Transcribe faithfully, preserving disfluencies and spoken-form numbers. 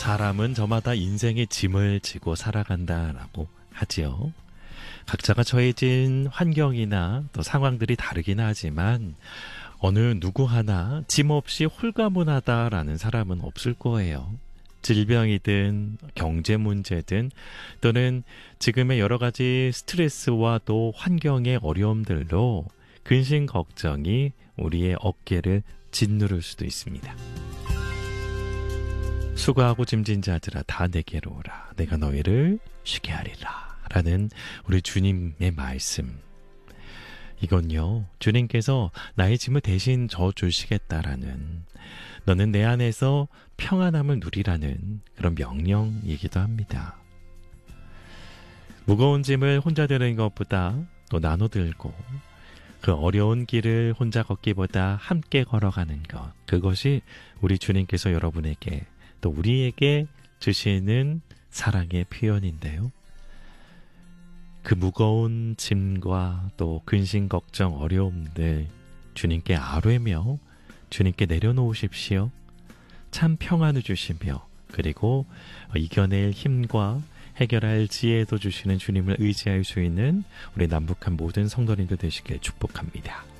사람은 저마다 인생의 짐을 지고 살아간다라고 하지요. 각자가 처해진 환경이나 또 상황들이 다르긴 하지만 어느 누구 하나 짐 없이 홀가분하다라는 사람은 없을 거예요. 질병이든 경제 문제든 또는 지금의 여러 가지 스트레스와 또 환경의 어려움들로 근심 걱정이 우리의 어깨를 짓누를 수도 있습니다. 수고하고 짐진 자들아 다 내게로 오라. 내가 너희를 쉬게 하리라. 라는 우리 주님의 말씀. 이건요, 주님께서 나의 짐을 대신 져주시겠다라는, 너는 내 안에서 평안함을 누리라는 그런 명령이기도 합니다. 무거운 짐을 혼자 드는 것보다 또 나눠 들고 그 어려운 길을 혼자 걷기보다 함께 걸어가는 것, 그것이 우리 주님께서 여러분에게 또 우리에게 주시는 사랑의 표현인데요. 그 무거운 짐과 또 근심 걱정 어려움들 주님께 아뢰며 주님께 내려놓으십시오. 참 평안을 주시며 그리고 이겨낼 힘과 해결할 지혜도 주시는 주님을 의지할 수 있는 우리 남북한 모든 성도님들 되시길 축복합니다.